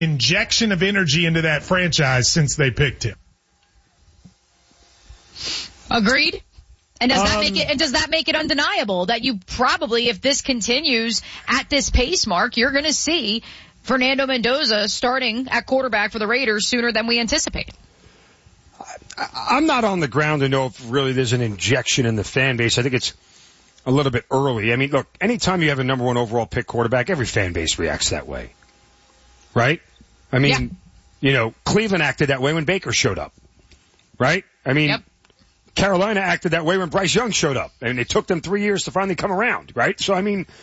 injection of energy into that franchise since they picked him. Agreed. And does that make it undeniable that you probably, if this continues at this pace mark, you're going to see Fernando Mendoza starting at quarterback for the Raiders sooner than we anticipated? I'm not on the ground to know if really there's an injection in the fan base. I think it's a little bit early. I mean, look, anytime you have a number one overall pick quarterback, every fan base reacts that way. Right? I mean, Cleveland acted that way when Baker showed up. Right? I mean, Carolina acted that way when Bryce Young showed up. And it took them 3 years to finally come around. Right? So, I mean,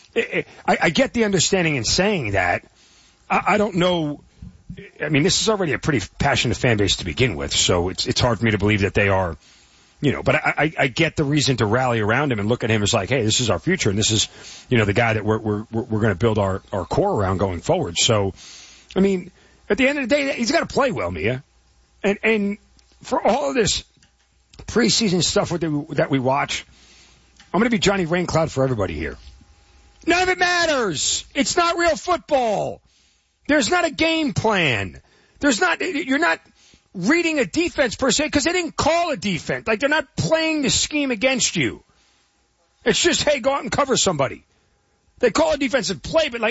I get the understanding in saying that. I don't know. I mean, this is already a pretty passionate fan base to begin with, so it's hard for me to believe that they are, but I get the reason to rally around him and look at him as like, hey, this is our future, and this is, the guy that we're going to build our core around going forward. So, I mean, at the end of the day, he's got to play well, Mia. And for all of this preseason stuff that we watch, I'm going to be Johnny Raincloud for everybody here. None of it matters. It's not real football. There's not a game plan. You're not reading a defense per se because they didn't call a defense. Like, they're not playing the scheme against you. It's just, hey, go out and cover somebody. They call a defensive play, but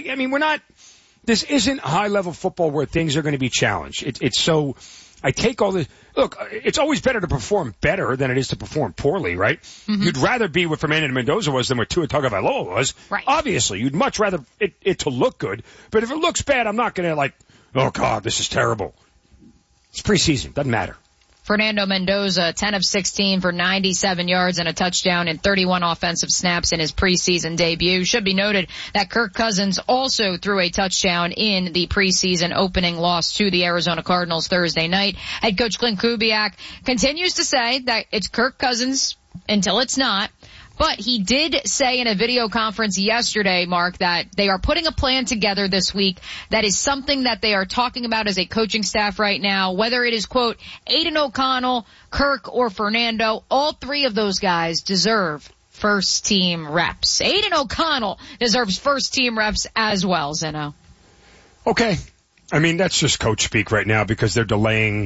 this isn't high level football where things are going to be challenged. It's so, I take all this, look, it's always better to perform better than it is to perform poorly, right? Mm-hmm. You'd rather be what Fernando Mendoza was than what Tua Tagovailoa was. Right. Obviously, you'd much rather it to look good. But if it looks bad, I'm not going to oh God, this is terrible. It's preseason. Doesn't matter. Fernando Mendoza, 10 of 16 for 97 yards and a touchdown in 31 offensive snaps in his preseason debut. Should be noted that Kirk Cousins also threw a touchdown in the preseason opening loss to the Arizona Cardinals Thursday night. Head coach Clint Kubiak continues to say that it's Kirk Cousins until it's not. But he did say in a video conference yesterday, Mark, that they are putting a plan together this week that is something that they are talking about as a coaching staff right now, whether it is, quote, Aiden O'Connell, Kirk, or Fernando. All three of those guys deserve first-team reps. Aiden O'Connell deserves first-team reps as well, Zeno. Okay. I mean, that's just coach speak right now because they're delaying,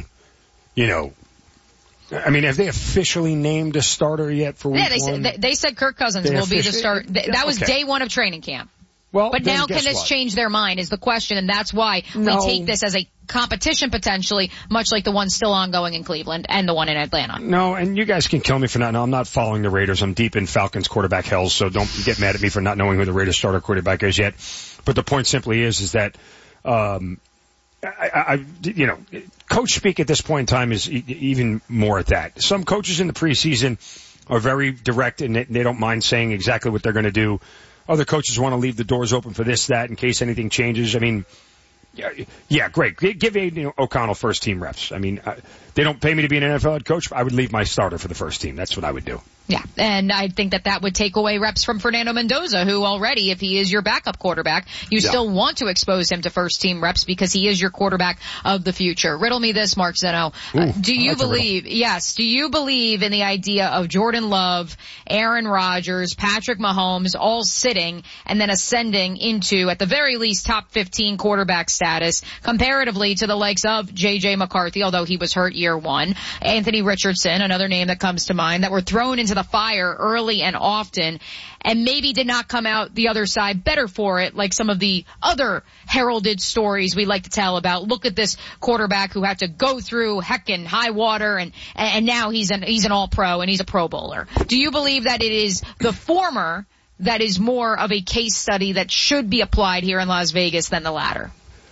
I mean, have they officially named a starter yet for week one? Yeah, they said Kirk Cousins will be the start. That was day one of training camp. Well, but now can this change their mind is the question, and that's why we take this as a competition potentially, much like the one still ongoing in Cleveland and the one in Atlanta. No, and you guys can kill me for not. No, I'm not following the Raiders. I'm deep in Falcons quarterback hell, so don't get mad at me for not knowing who the Raiders starter quarterback is yet. But the point simply is that coach speak at this point in time is even more at that. Some coaches in the preseason are very direct and they don't mind saying exactly what they're going to do. Other coaches want to leave the doors open for this, that, in case anything changes. I mean, yeah, great. Give Aiden O'Connell first team reps. I mean, they don't pay me to be an NFL head coach. I would leave my starter for the first team. That's what I would do. Yeah, and I think that would take away reps from Fernando Mendoza, who already, if he is your backup quarterback, you still want to expose him to first-team reps because he is your quarterback of the future. Riddle me this, Mark Zeno. Do you believe in the idea of Jordan Love, Aaron Rodgers, Patrick Mahomes all sitting and then ascending into, at the very least, top 15 quarterback status comparatively to the likes of J.J. McCarthy, although he was hurt year one, Anthony Richardson, another name that comes to mind, that were thrown into the fire early and often and maybe did not come out the other side better for it, like some of the other heralded stories we like to tell about. Look at this quarterback who had to go through heck and high water and now he's an all-pro and he's a Pro Bowler. Do you believe that it is the former that is more of a case study that should be applied here in Las Vegas than the latter?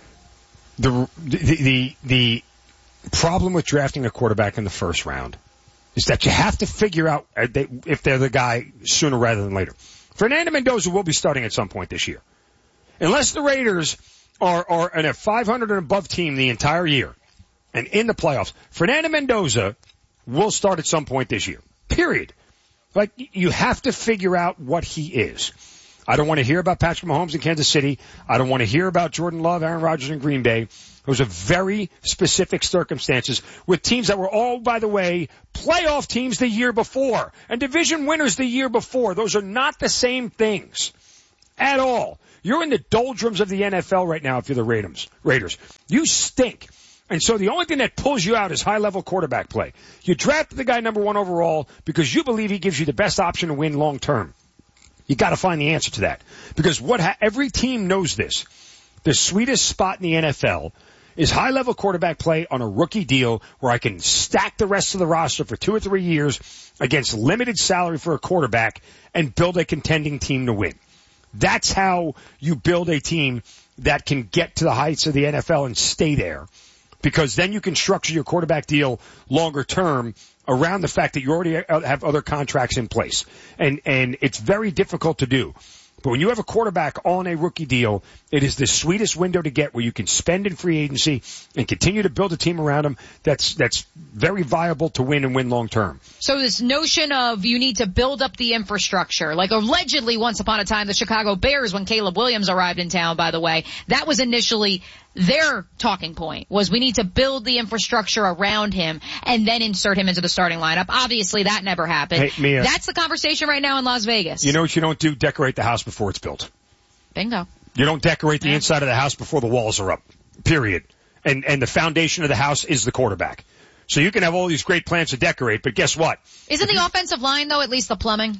The problem with drafting a quarterback in the first round is that you have to figure out if they're the guy sooner rather than later. Fernando Mendoza will be starting at some point this year. Unless the Raiders are a 500 and above team the entire year and in the playoffs, Fernando Mendoza will start at some point this year. Period. Like, you have to figure out what he is. I don't want to hear about Patrick Mahomes in Kansas City. I don't want to hear about Jordan Love, Aaron Rodgers in Green Bay. Those are very specific circumstances with teams that were all, by the way, playoff teams the year before and division winners the year before. Those are not the same things at all. You're in the doldrums of the NFL right now if you're the Raiders. You stink. And so the only thing that pulls you out is high-level quarterback play. You drafted the guy number 1 overall because you believe he gives you the best option to win long term. You got to find the answer to that. Because every team knows this. The sweetest spot in the NFL is high-level quarterback play on a rookie deal where I can stack the rest of the roster for 2 or 3 years against limited salary for a quarterback and build a contending team to win. That's how you build a team that can get to the heights of the NFL and stay there. Because then you can structure your quarterback deal longer term around the fact that you already have other contracts in place. And it's very difficult to do. But when you have a quarterback on a rookie deal, it is the sweetest window to get where you can spend in free agency and continue to build a team around him that's very viable to win and win long term. So this notion of you need to build up the infrastructure, like allegedly once upon a time the Chicago Bears, when Caleb Williams arrived in town, by the way, that was initially their talking point, was we need to build the infrastructure around him and then insert him into the starting lineup. Obviously that never happened. Hey, Mia, that's the conversation right now in Las Vegas. You know what you don't do? Decorate the house before it's built. Bingo. You don't decorate the inside of the house before the walls are up. Period. And the foundation of the house is the quarterback. So you can have all these great plans to decorate, but guess what? Isn't the offensive line, though, at least the plumbing?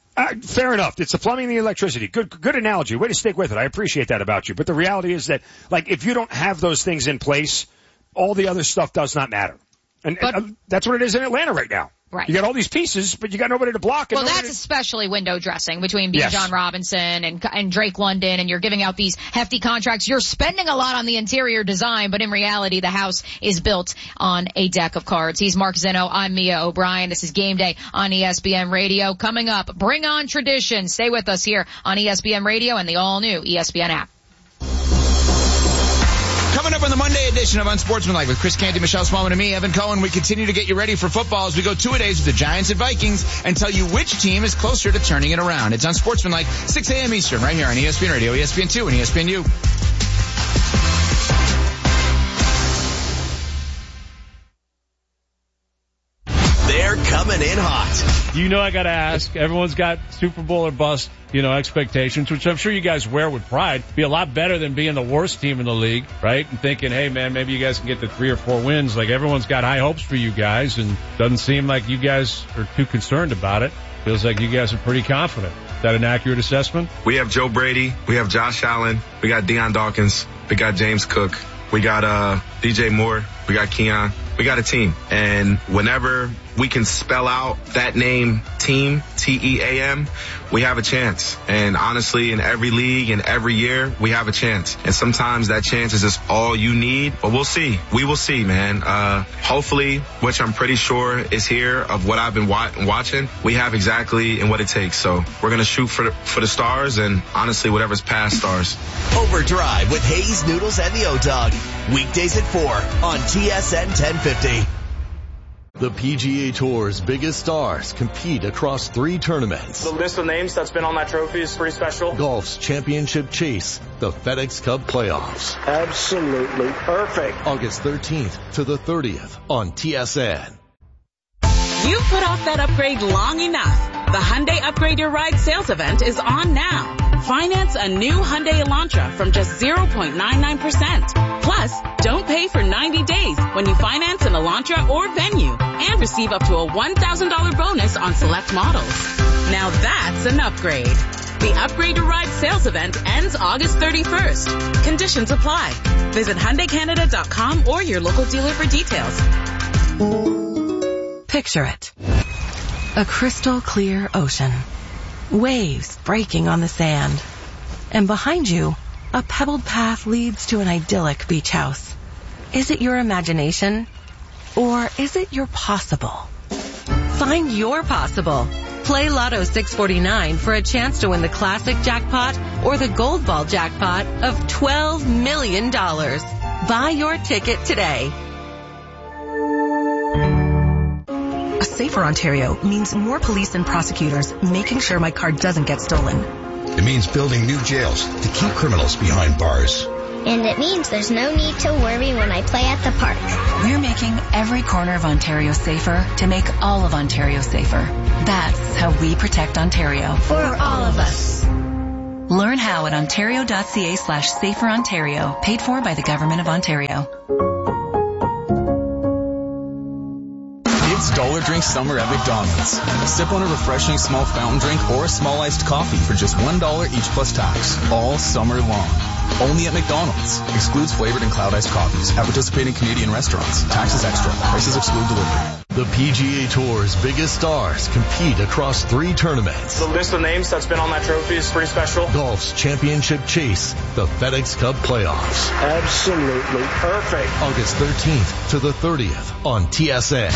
Fair enough. It's the plumbing and the electricity. Good analogy. Way to stick with it. I appreciate that about you. But the reality is that, like, if you don't have those things in place, all the other stuff does not matter. And that's what it is in Atlanta right now. Right. You got all these pieces, but you got nobody to block. Well, that's especially window dressing between Bijan Robinson and Drake London, and you're giving out these hefty contracts. You're spending a lot on the interior design, but in reality, the house is built on a deck of cards. He's Mark Zinno. I'm Mia O'Brien. This is Game Day on ESPN Radio. Coming up, bring on tradition. Stay with us here on ESPN Radio and the all-new ESPN app. Coming up on the Monday edition of Unsportsmanlike with Chris Canty, Michelle Smallman, and me, Evan Cohen, we continue to get you ready for football as we go 2-a-days with the Giants and Vikings and tell you which team is closer to turning it around. It's Unsportsmanlike, 6 a.m. Eastern, right here on ESPN Radio, ESPN2, and ESPNU. They're coming in hot. You know I got to ask. Everyone's got Super Bowl or bust, expectations, which I'm sure you guys wear with pride. Be a lot better than being the worst team in the league, right? And thinking, hey, man, maybe you guys can get to 3 or 4 wins. Like, everyone's got high hopes for you guys, and doesn't seem like you guys are too concerned about it. Feels like you guys are pretty confident. Is that an accurate assessment? We have Joe Brady. We have Josh Allen. We got Deion Dawkins. We got James Cook. We got DJ Moore. We got Keon. We got a team. And whenever we can spell out that name, team, T-E-A-M, we have a chance. And honestly, in every league and every year, we have a chance. And sometimes that chance is just all you need. But we'll see. We will see, man. Hopefully, which I'm pretty sure is here of what I've been watching, we have exactly in what it takes. So we're going to shoot for the stars, and honestly, whatever's past stars. Overdrive with Hayes, Noodles, and the O-Dog. Weekdays at 4 on TSN 1050. The PGA Tour's biggest stars compete across 3 tournaments. The list of names that's been on that trophy is pretty special. Golf's championship chase, the FedEx Cup playoffs. Absolutely perfect. August 13th to the 30th on TSN. You've put off that upgrade long enough. The Hyundai Upgrade Your Ride sales event is on now. Finance a new Hyundai Elantra from just 0.99%. Plus, don't pay for 90 days when you finance an Elantra or Venue and receive up to a $1,000 bonus on select models. Now that's an upgrade. The Upgrade Your Ride sales event ends August 31st. Conditions apply. Visit HyundaiCanada.com or your local dealer for details. Picture it. A crystal clear ocean. Waves breaking on the sand. And behind you, a pebbled path leads to an idyllic beach house. Is it your imagination? Or is it your possible? Find your possible. Play Lotto 649 for a chance to win the classic jackpot or the gold ball jackpot of $12 million. Buy your ticket today. A safer Ontario means more police and prosecutors making sure my car doesn't get stolen. It means building new jails to keep criminals behind bars. And it means there's no need to worry when I play at the park. We're making every corner of Ontario safer to make all of Ontario safer. That's how we protect Ontario. For all of us. Learn how at ontario.ca/saferontario, paid for by the Government of Ontario. It's Dollar Drink Summer at McDonald's. Sip on a refreshing small fountain drink or a small iced coffee for just $1 each plus tax, all summer long. Only at McDonald's. Excludes flavored and cloud iced coffees at participating Canadian restaurants. Taxes extra. Prices exclude delivery. The PGA Tour's biggest stars compete across 3 tournaments. The list of names that's been on that trophy is pretty special. Golf's championship chase, the FedEx Cup playoffs. Absolutely perfect. August 13th to the 30th on TSN.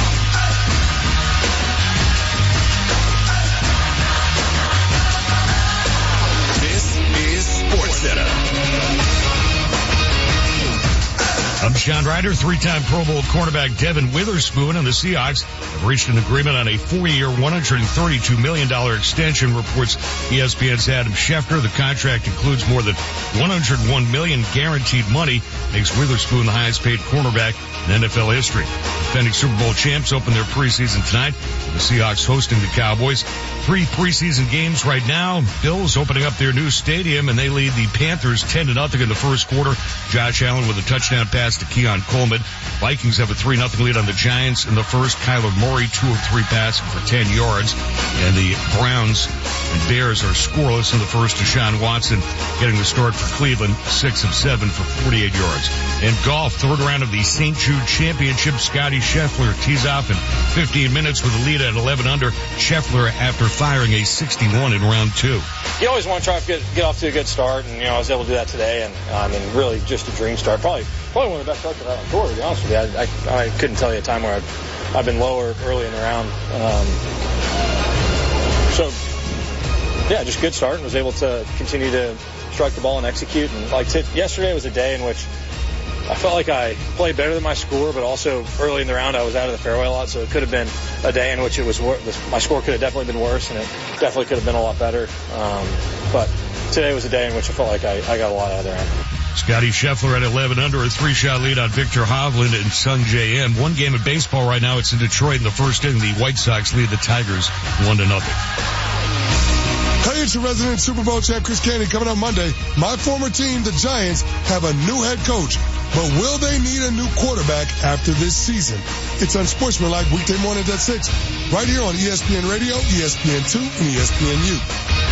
This is SportsCenter. I'm Sean Ryder. 3-time Pro Bowl cornerback Devin Witherspoon and the Seahawks have reached an agreement on a 4-year, $132 million extension, reports ESPN's Adam Schefter. The contract includes more than $101 million guaranteed money, makes Witherspoon the highest paid cornerback in NFL history. Defending Super Bowl champs open their preseason tonight, with the Seahawks hosting the Cowboys. 3 preseason games right now. Bills opening up their new stadium, and they lead the Panthers 10-0 in the first quarter. Josh Allen with a touchdown pass to Keon Coleman. Vikings have a 3-0 lead on the Giants in the first. Kyler Murray 2 of 3 passing for 10 yards. And the Browns and Bears are scoreless in the first. Deshaun Watson getting the start for Cleveland, 6 of 7 for 48 yards. In golf, third round of the St. Jude Championship, Scotty Scheffler tees off in 15 minutes with a lead at 11 under. Scheffler after firing a 61 in round 2. You always want to try to get off to a good start, and I was able to do that today, and really just a dream start. Probably one of the best starts I've had on tour, to be honest with you. I couldn't tell you a time where I've been lower early in the round. So yeah, just good start, and was able to continue to strike the ball and execute. And yesterday was a day in which I felt like I played better than my score, but also early in the round I was out of the fairway a lot, so it could have been a day in which it was my score could have definitely been worse, and it definitely could have been a lot better. But today was a day in which I felt like I got a lot out of there. Scotty Scheffler at 11 under, a 3-shot lead on Victor Hovland and Sung J M. One game of baseball right now. It's in Detroit in the first inning. The White Sox lead the Tigers 1-0. Hey, it's your resident Super Bowl champ Chris Candy coming up Monday. My former team, the Giants, have a new head coach, but will they need a new quarterback after this season? It's Unsportsmanlike weekday mornings at 6, right here on ESPN Radio, ESPN2, and ESPNU.